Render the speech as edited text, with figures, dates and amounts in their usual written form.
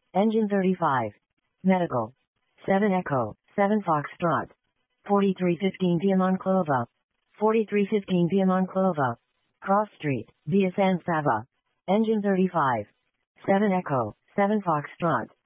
Engine 35. Medical. 7 Echo, 7 Foxtrot. 4315 via Monclova. 4315 via Monclova. Cross Street, via San Saba. Engine 35. 7 Echo, 7 Foxtrot.